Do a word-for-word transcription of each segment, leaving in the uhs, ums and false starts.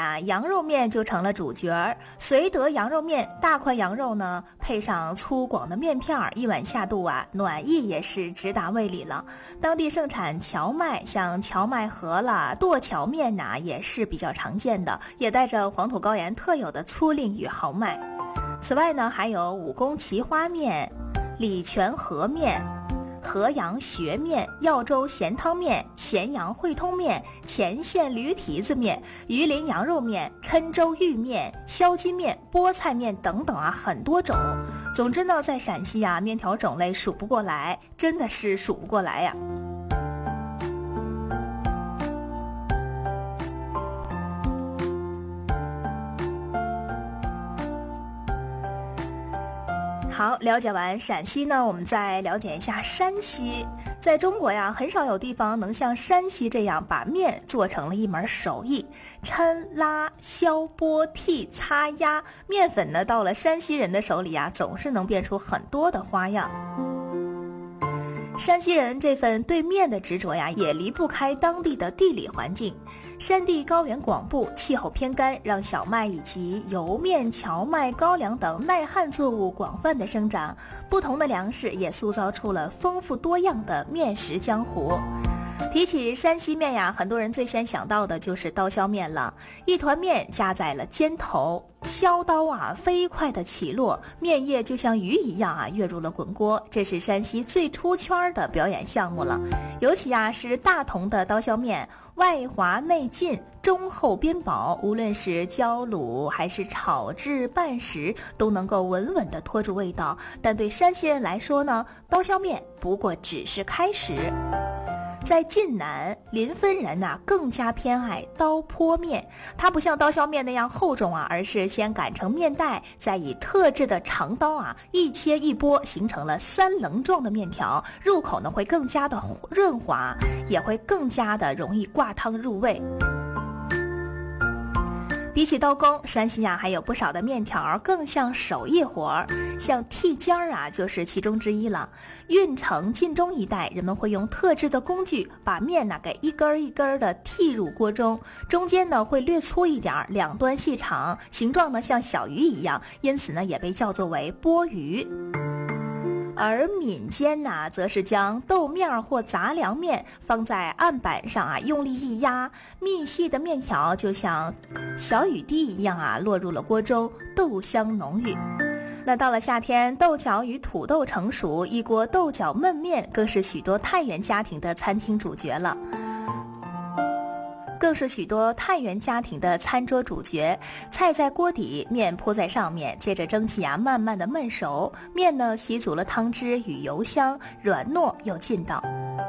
呀，羊肉面就成了主角儿。绥德羊肉面，大块羊肉呢，配上粗广的面片儿，一碗下肚啊，暖意也是直达胃里了。当地盛产荞麦，像荞麦饸啦、剁荞面呐、啊，也是比较常见的，也带着黄土高原特有的粗粝与豪迈。此外呢，还有武功奇花面、礼泉和面、河阳学面、耀州咸汤面、咸阳汇通面、前线驴蹄子面、榆林羊肉面、郴州玉面、萧鸡面、菠菜面等等啊，很多种。总之呢，在陕西啊，面条种类数不过来，真的是数不过来呀。好，了解完陕西呢，我们再了解一下山西。在中国呀，很少有地方能像山西这样把面做成了一门手艺。抻、拉、削、剥、剔、擦、压，面粉呢，到了山西人的手里啊，总是能变出很多的花样。山西人这份对面的执着呀，也离不开当地的地理环境。山地高原广布，气候偏干，让小麦以及油面、荞麦、高粱等耐旱作物广泛的生长。不同的粮食也塑造出了丰富多样的面食江湖。提起山西面呀，很多人最先想到的就是刀削面了。一团面夹在了肩头，削刀啊飞快的起落，面液就像鱼一样啊跃入了滚锅。这是山西最出圈的表演项目了。尤其啊是大同的刀削面，外滑内劲，中厚边薄，无论是浇卤还是炒制拌食，都能够稳稳地拖住味道。但对山西人来说呢，刀削面不过只是开始。在晋南，临汾人呐、啊、更加偏爱刀泼面，它不像刀削面那样厚重啊，而是先擀成面带，再以特制的长刀啊一切一拨，形成了三棱状的面条，入口呢会更加的润滑，也会更加的容易挂汤入味。比起刀工，山西啊还有不少的面条更像手艺活儿，像剔尖儿啊就是其中之一了。运城、晋中一带，人们会用特制的工具把面呢给一根一根的剔入锅中，中间呢会略粗一点，两端细长，形状呢像小鱼一样，因此呢也被叫作为钵鱼。而闽间呢，则是将豆面或杂粮面放在案板上啊，用力一压，密细的面条就像小雨滴一样啊，落入了锅中，豆香浓郁。那到了夏天，豆角与土豆成熟，一锅豆角焖面更是许多太原家庭的餐厅主角了。更是许多太原家庭的餐桌主角，菜在锅底，面铺在上面，接着蒸汽啊慢慢的焖熟，面呢吸足了汤汁与油香，软糯又劲道。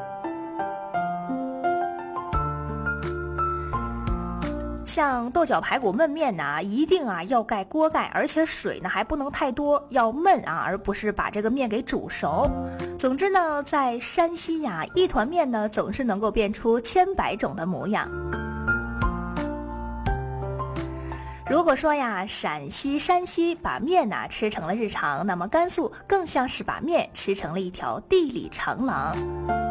像豆角排骨焖面呢，一定啊要盖锅盖，而且水呢还不能太多，要焖啊，而不是把这个面给煮熟。总之呢，在山西呀，一团面呢总是能够变出千百种的模样。如果说呀，陕西、山西把面呐、啊、吃成了日常，那么甘肃更像是把面吃成了一条地理长廊。